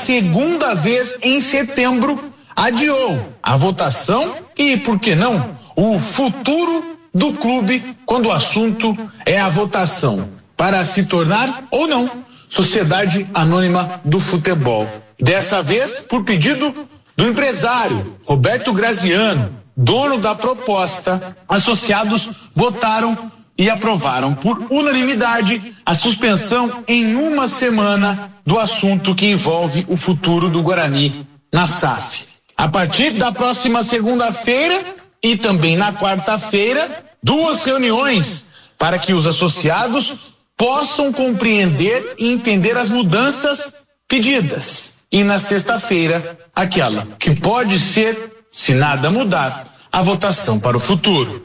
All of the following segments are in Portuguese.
segunda vez em setembro, adiou a votação e, por que não, o futuro do clube quando o assunto é a votação para se tornar ou não Sociedade Anônima do Futebol. Dessa vez, por pedido do empresário Roberto Graziano, dono da proposta, associados votaram e aprovaram por unanimidade a suspensão em uma semana do assunto que envolve o futuro do Guarani na SAF. A partir da próxima segunda-feira e também na quarta-feira, 2 reuniões para que os associados possam compreender e entender as mudanças pedidas. E na sexta-feira, aquela que pode ser, se nada mudar, a votação para o futuro.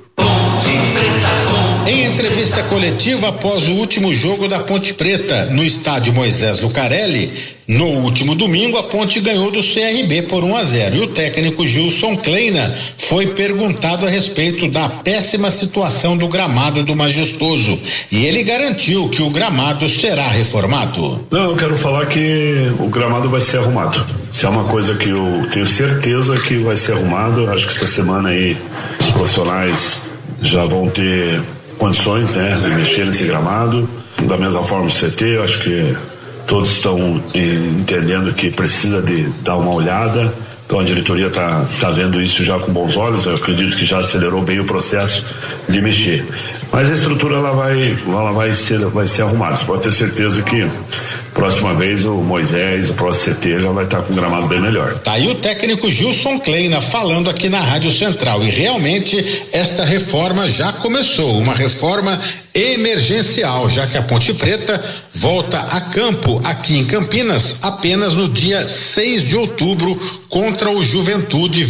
Em entrevista coletiva após o último jogo da Ponte Preta, no estádio Moisés Lucarelli, no último domingo a Ponte ganhou do CRB por 1-0 e o técnico Gilson Kleina foi perguntado a respeito da péssima situação do gramado do Majestoso e ele garantiu que o gramado será reformado. Não, eu quero falar que o gramado vai ser arrumado. Se é uma coisa que eu tenho certeza que vai ser arrumado, acho que essa semana aí os profissionais já vão ter condições, né, de mexer nesse gramado. Da mesma forma o CT, eu acho que todos estão entendendo que precisa de dar uma olhada. Então a diretoria está vendo isso já com bons olhos. Eu acredito que já acelerou bem o processo de mexer. Mas a estrutura ela vai ser arrumada. Você pode ter certeza que próxima vez o Moisés, o próximo CT já vai estar com um gramado bem melhor. Tá aí o técnico Gilson Kleina falando aqui na Rádio Central. E realmente esta reforma já começou, uma reforma emergencial, já que a Ponte Preta volta a campo aqui em Campinas apenas no dia 6 de outubro contra o Juventude,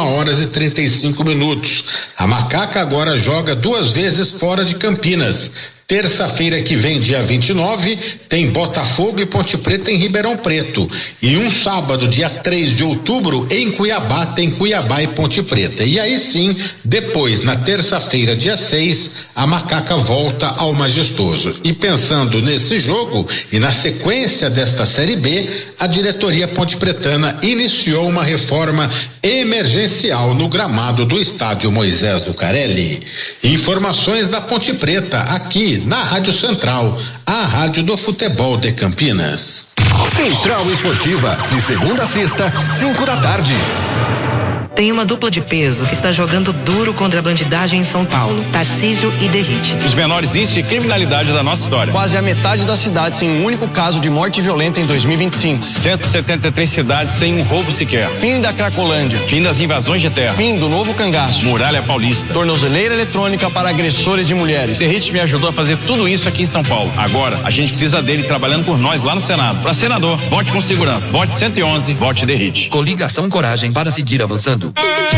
21h35. A Macaca agora joga 2 vezes fora de Campinas. Terça-feira que vem, dia 29, tem Botafogo e Ponte Preta em Ribeirão Preto. E um sábado, dia 3 de outubro, em Cuiabá, tem Cuiabá e Ponte Preta. E aí sim, depois, na terça-feira, dia 6, a Macaca volta ao Majestoso. E pensando nesse jogo e na sequência desta Série B, a diretoria ponte-pretana iniciou uma reforma emergencial no gramado do estádio Moisés Lucarelli. Informações da Ponte Preta, aqui na Rádio Central, a rádio do futebol de Campinas. Central Esportiva, de segunda a sexta, 5 da tarde. Tem uma dupla de peso que está jogando duro contra a bandidagem em São Paulo, Tarcísio e Derrite. Os menores índices de criminalidade da nossa história. Quase a metade da cidade sem um único caso de morte violenta em 2025. 173 cidades sem um roubo sequer. Fim da Cracolândia. Fim das invasões de terra. Fim do novo cangaço. Muralha Paulista. Tornozeleira eletrônica para agressores de mulheres. Derrite me ajudou a fazer tudo isso aqui em São Paulo. Agora, a gente precisa dele trabalhando por nós lá no Senado. Para senador, vote com segurança. Vote 111, vote Derrite. Coligação Coragem para seguir avançando.